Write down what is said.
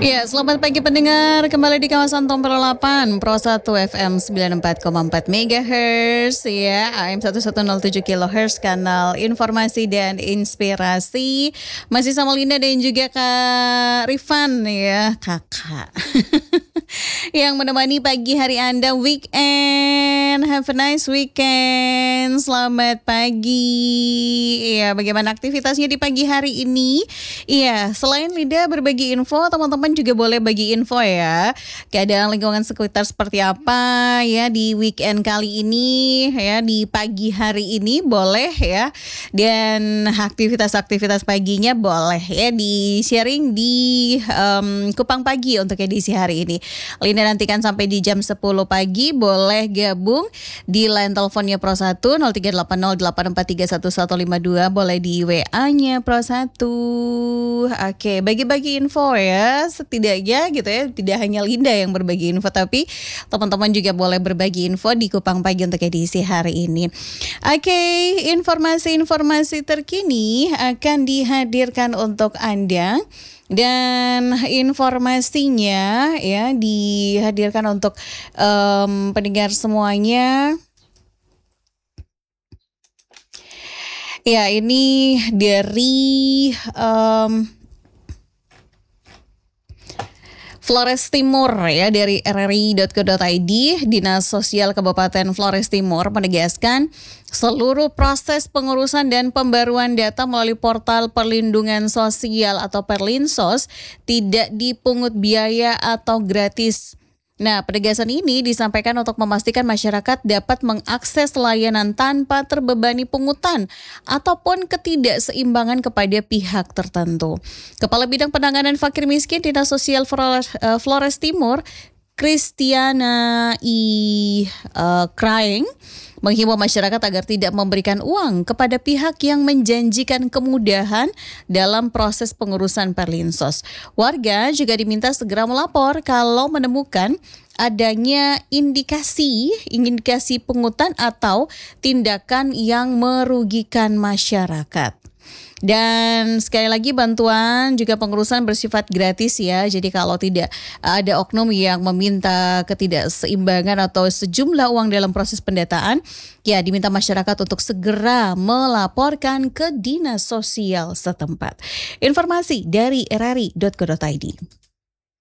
Ya, selamat pagi pendengar. Kembali di kawasan Tompel 8, Pro 1 FM 94,4 MHz ya, AM 1107 kHz, kanal informasi dan inspirasi. Masih sama Linda dan juga Kak Rifan ya, kakak. Yang menemani pagi hari Anda weekend. Have a nice weekend. Selamat pagi. Iya, bagaimana aktivitasnya di pagi hari ini? Iya, selain Linda berbagi info, teman-teman juga boleh bagi info ya. Keadaan lingkungan sekitar seperti apa ya di weekend kali ini ya, di pagi hari ini boleh ya. Dan aktivitas-aktivitas paginya boleh ya di-sharing di Kupang Pagi untuk edisi hari ini. Linda nantikan sampai di jam 10 pagi. Boleh gabung di line teleponnya Pro 1 038084315152. Boleh di WA-nya Pro 1. Oke, bagi-bagi info ya. Setidaknya gitu ya, tidak hanya Linda yang berbagi info, tapi teman-teman juga boleh berbagi info di Kupang Pagi untuk edisi hari ini. Oke, informasi-informasi terkini akan dihadirkan untuk Anda. Dan informasinya ya dihadirkan untuk pendengar semuanya. Ya, ini dari Flores Timur ya, dari rri.co.id. Dinas Sosial Kabupaten Flores Timur menegaskan seluruh proses pengurusan dan pembaruan data melalui portal perlindungan sosial atau Perlinsos tidak dipungut biaya atau gratis. Nah, penegasan ini disampaikan untuk memastikan masyarakat dapat mengakses layanan tanpa terbebani pungutan ataupun ketidakseimbangan kepada pihak tertentu. Kepala Bidang Penanganan Fakir Miskin Dinas Sosial Flores Timur, Kristiana Kraeng, menghimbau masyarakat agar tidak memberikan uang kepada pihak yang menjanjikan kemudahan dalam proses pengurusan Perlinsos. Warga juga diminta segera melapor kalau menemukan adanya indikasi pungutan atau tindakan yang merugikan masyarakat. Dan sekali lagi bantuan juga pengurusan bersifat gratis ya. Jadi kalau tidak ada oknum yang meminta ketidakseimbangan atau sejumlah uang dalam proses pendataan, ya diminta masyarakat untuk segera melaporkan ke dinas sosial setempat. Informasi dari rri.co.id.